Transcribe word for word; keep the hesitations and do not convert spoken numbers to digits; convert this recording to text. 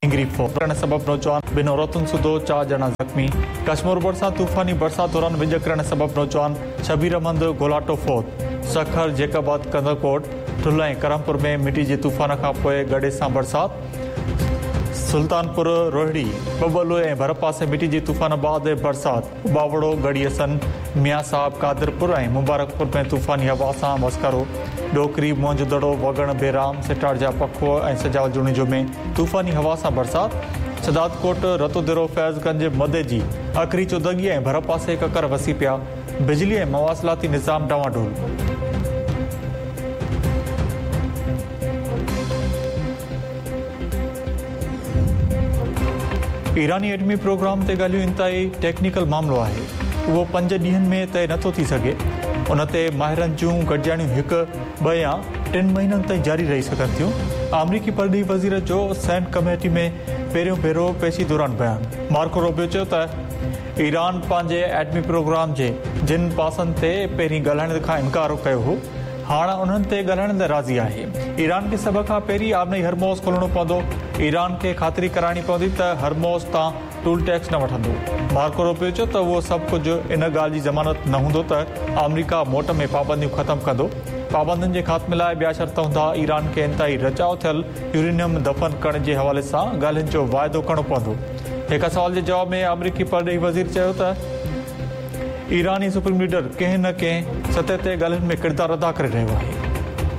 सबब नौजवान बिन औरतुनि सूधो चार ॼणा ज़ख़्मी। कश्मीर भरिसां तूफ़ानी बरसात दौरान विझ किरण सबब नौजवान शबीर अहमद घोलाटो फोत। सखर जेकाबाद कंदरकोट ठुल ऐं करमपुर में मिटी जे तूफ़ान खां पोइ गॾे सां बरसात। सुल्तानपुर रोहिड़ी बबलू ऐं भर पासे मिटी जे तूफ़ान बाद बरसात। बावड़ो गड़ियसन मियां साहब कादरपुर ऐं मुबारकपुर में तूफ़ानी हवा सां मस्करो। डोकरी मोंजदड़ो वगण बेराम सिटाड़ जा पखो ऐं सजावल जुणिजो में तूफ़ानी हवा सां बरसात। सदातकोट रतोदेरो फैज़गंज मदे जी अखरी चौदगी ऐं भर पासे ककर वसी पिया। बिजली ऐं मवासिलाती निज़ाम डावाडोल। ईरानी एटमी प्रोग्राम ते ॻाल्हियूं इंतिहाई टेक्निकल मामिलो आहे। उहो पंज ॾींहनि में तय नथो थी सघे। उन ते माहिरनि जूं गॾिजाणियूं हिकु ॿ या टिनि महीननि ताईं जारी रही सघनि थियूं। अमरीकी परॾेही वज़ीर जो सेनेट कमेटी में पहिरियों भेरो पेशी दौरान बयान। मार्को रूबियो चयो त ईरान पंहिंजे एटमी प्रोग्राम जे जिन पासनि ते पहिरीं ॻाल्हाइण खां इनकार कयो हो, हाणे उन्हनि ते ॻाल्हाइण ते राज़ी आहे। ईरान खे सभ खां पहिरीं आबनई हरमोज़ खोलणो पवंदो। ईरान खे ख़ातिरी कराइणी पवंदी त हरमोज़ तां टूल टैक्स न वठंदो। मार्को रूबियो चयो त उहो सभु कुझु इन ॻाल्हि जी ज़मानत न हूंदो त अमरीका मोट में पाबंदियूं ख़तमु कंदो। पाबंदियुनि जे ख़ात्मे लाइ ॿिया शर्त हूंदा। ईरान खे इंतिहाई रचाउ थियल यूरेनियम दफ़न करण जे हवाले सां ॻाल्हियुनि जो वाइदो करणो पवंदो। हिक सवाल जे जवाब में अमरीकी परॾेही वज़ीर चयो त ईरानी सुप्रीम लीडर कंहिं न कंहिं सतह ते ॻाल्हियुनि में किरदारु अदा करे रहियो आहे।